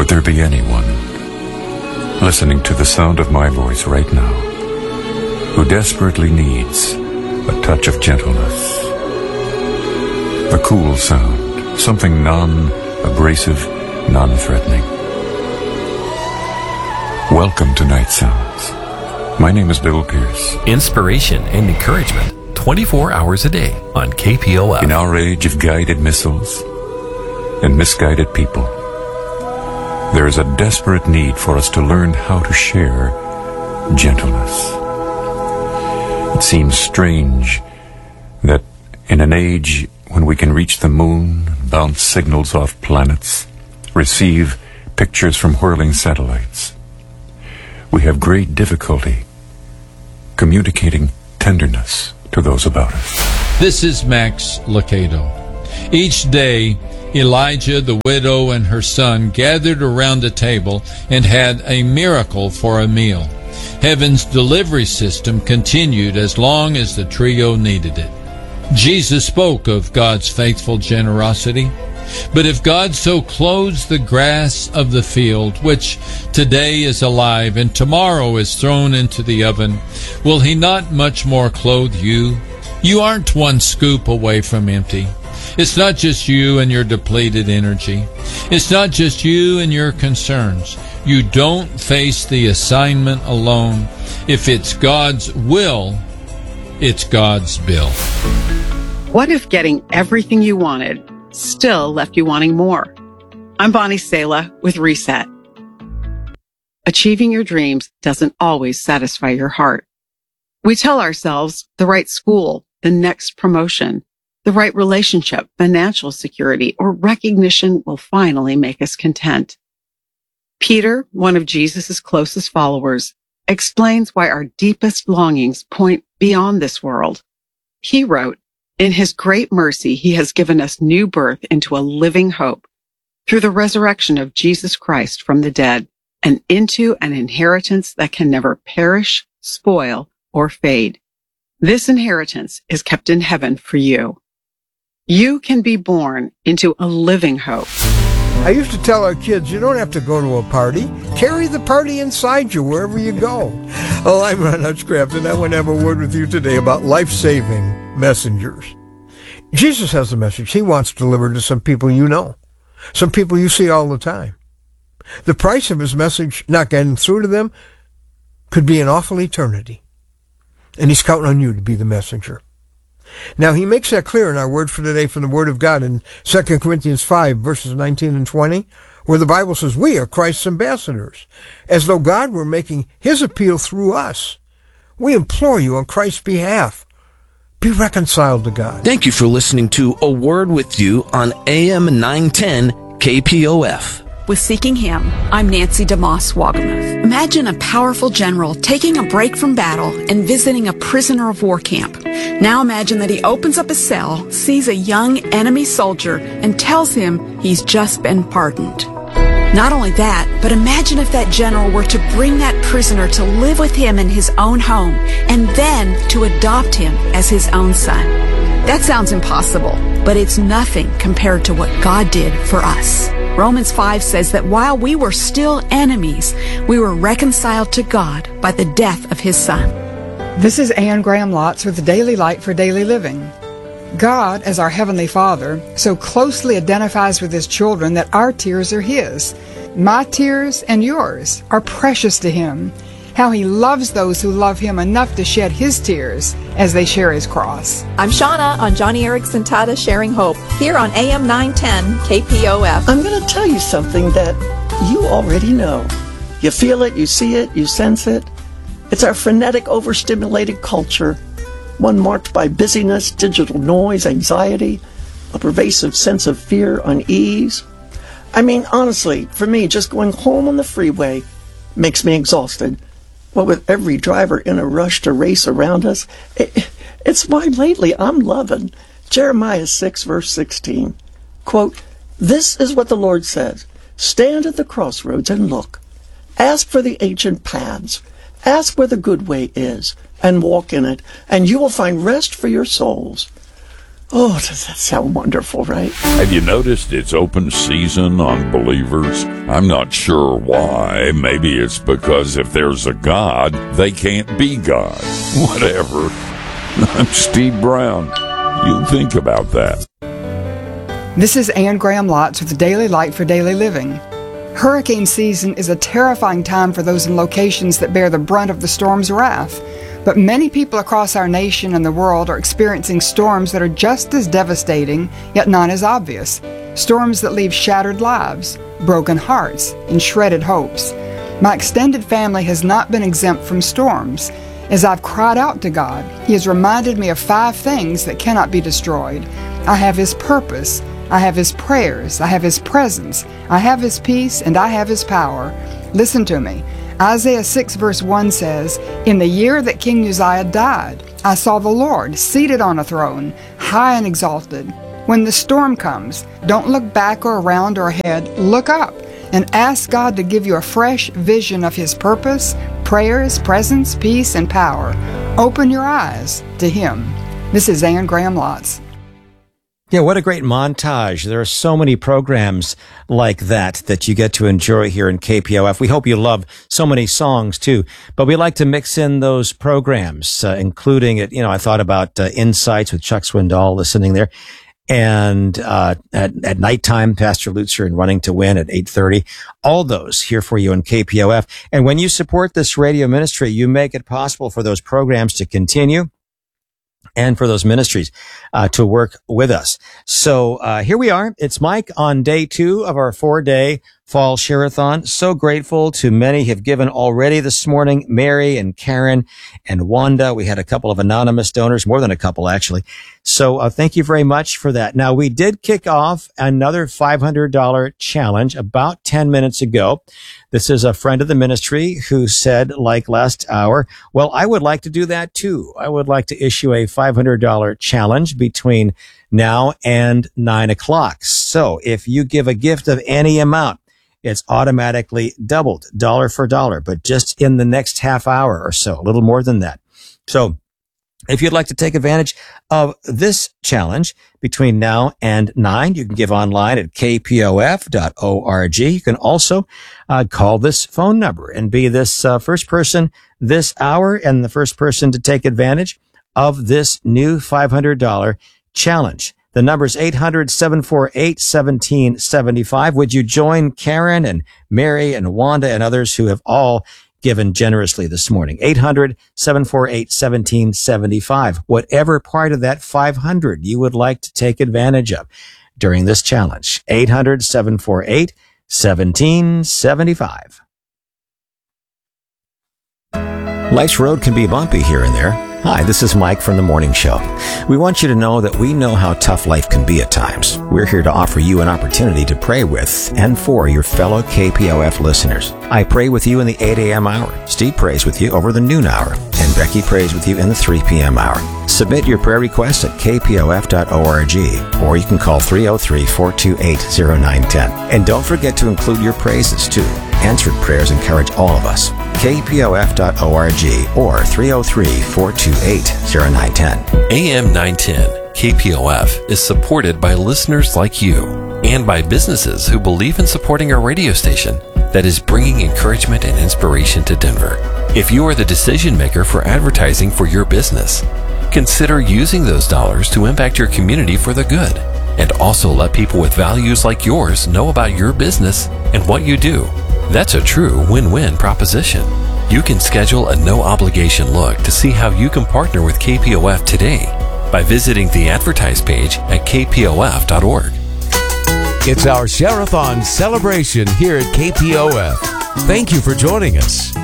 Would there be anyone listening to the sound of my voice right now who desperately needs a touch of gentleness? A cool sound, something non-abrasive, non-threatening. Welcome to Night Sounds. My name is Bill Pierce. Inspiration and encouragement 24 hours a day on KPOF. In our age of guided missiles and misguided people, there is a desperate need for us to learn how to share gentleness. It seems strange that in an age when we can reach the moon, bounce signals off planets, receive pictures from whirling satellites, we have great difficulty communicating tenderness to those about us. This is Max Lucado. Each day, Elijah, the widow, and her son gathered around a table and had a miracle for a meal. Heaven's delivery system continued as long as the trio needed it. Jesus spoke of God's faithful generosity. But if God so clothes the grass of the field, which today is alive and tomorrow is thrown into the oven, will He not much more clothe you? You aren't one scoop away from empty. It's not just you and your depleted energy. It's not just you and your concerns. You don't face the assignment alone. If it's God's will, it's God's bill. What if getting everything you wanted still left you wanting more? I'm Bonnie Sala with Reset. Achieving your dreams doesn't always satisfy your heart. We tell ourselves the right school, the next promotion, the right relationship, financial security, or recognition will finally make us content. Peter, one of Jesus' closest followers, explains why our deepest longings point beyond this world. He wrote, "In His great mercy, He has given us new birth into a living hope through the resurrection of Jesus Christ from the dead and into an inheritance that can never perish, spoil, or fade. This inheritance is kept in heaven for you." You can be born into a living hope. I used to tell our kids, you don't have to go to a party. Carry the party inside you wherever you go. Oh, I'm Ron Hutchcraft, and I want to have a word with you today about life-saving messengers. Jesus has a message He wants delivered to some people you know, some people you see all the time. The price of His message not getting through to them could be an awful eternity. And He's counting on you to be the messenger. Now, He makes that clear in our word for today from the Word of God in 2 Corinthians 5, verses 19 and 20, where the Bible says, we are Christ's ambassadors, as though God were making His appeal through us. We implore you on Christ's behalf, be reconciled to God. Thank you for listening to A Word with You on AM 910 KPOF. With Seeking Him, I'm Nancy DeMoss Wagamuth. Imagine a powerful general taking a break from battle and visiting a prisoner of war camp. Now imagine that he opens up a cell, sees a young enemy soldier, and tells him he's just been pardoned. Not only that, but imagine if that general were to bring that prisoner to live with him in his own home, and then to adopt him as his own son. That sounds impossible, but it's nothing compared to what God did for us. Romans 5 says that while we were still enemies, we were reconciled to God by the death of His Son. This is Anne Graham Lotz with the Daily Light for Daily Living. God, as our Heavenly Father, so closely identifies with His children that our tears are His. My tears and yours are precious to Him. How He loves those who love Him enough to shed His tears as they share His cross. I'm Shauna on Johnny Erickson Tata Sharing Hope, here on AM 910 KPOF. I'm going to tell you something that you already know. You feel it, you see it, you sense it. It's our frenetic, overstimulated culture, one marked by busyness, digital noise, anxiety, a pervasive sense of fear, unease. I mean, honestly, for me, just going home on the freeway makes me exhausted. Well, with every driver in a rush to race around us, it's why lately I'm loving Jeremiah 6, verse 16. Quote, "This is what the Lord says, stand at the crossroads and look. Ask for the ancient paths. Ask where the good way is, and walk in it, and you will find rest for your souls." Oh, does that sound wonderful, right? Have you noticed it's open season on believers? I'm not sure why. Maybe it's because if there's a God, they can't be God. Whatever. I'm Steve Brown. You think about that. This is Ann Graham Lotz with the Daily Light for Daily Living. Hurricane season is a terrifying time for those in locations that bear the brunt of the storm's wrath. But many people across our nation and the world are experiencing storms that are just as devastating, yet not as obvious. Storms that leave shattered lives, broken hearts, and shredded hopes. My extended family has not been exempt from storms. As I've cried out to God, He has reminded me of 5 things that cannot be destroyed. I have His purpose, I have His prayers, I have His presence, I have His peace, and I have His power. Listen to me. Isaiah 6 verse 1 says, "In the year that King Uzziah died, I saw the Lord seated on a throne, high and exalted." When the storm comes, don't look back or around or ahead. Look up and ask God to give you a fresh vision of His purpose, prayers, presence, peace, and power. Open your eyes to Him. This is Ann Graham Lotz. Yeah, what a great montage. There are so many programs like that you get to enjoy here in KPOF. We hope you love so many songs too, but we like to mix in those programs, including it. I thought about Insights with Chuck Swindoll listening there. And at nighttime, Pastor Lutzer and Running to Win at 8:30. All those here for you in KPOF. And when you support this radio ministry, you make it possible for those programs to continue and for those ministries to work with us. So here we are. It's Mike on day 2 of our 4-day Fall Share-a-thon. So grateful to many have given already this morning. Mary and Karen and Wanda. We had a couple of anonymous donors, more than a couple actually. So thank you very much for that. Now, we did kick off another $500 challenge about 10 minutes ago. This is a friend of the ministry who said, like last hour, well, I would like to do that too. I would like to issue a $500 challenge between now and 9 o'clock. So if you give a gift of any amount, it's automatically doubled, dollar for dollar, but just in the next half hour or so, a little more than that. So if you'd like to take advantage of this challenge between now and 9, you can give online at kpof.org. You can also call this phone number and be this first person this hour and the first person to take advantage of this new $500 challenge. The number is 800-748-1775. Would you join Karen and Mary and Wanda and others who have all given generously this morning? 800-748-1775. Whatever part of that 500 you would like to take advantage of during this challenge. 800-748-1775. Life's road can be bumpy here and there. Hi, this is Mike from The Morning Show. We want you to know that we know how tough life can be at times. We're here to offer you an opportunity to pray with and for your fellow KPOF listeners. I pray with you in the 8 a.m. hour. Steve prays with you over the noon hour. And Becky prays with you in the 3 p.m. hour. Submit your prayer requests at kpof.org, or you can call 303-428-0910. And don't forget to include your praises, too. Answered prayers encourage all of us. kpof.org or 303-428-0910. AM 910 KPOF is supported by listeners like you and by businesses who believe in supporting our radio station that is bringing encouragement and inspiration to Denver. If you are the decision maker for advertising for your business, consider using those dollars to impact your community for the good, and also let people with values like yours know about your business and what you do. That's a true win-win proposition. You can schedule a no-obligation look to see how you can partner with KPOF today by visiting the advertise page at kpof.org. It's our Share-a-thon celebration here at KPOF. Thank you for joining us.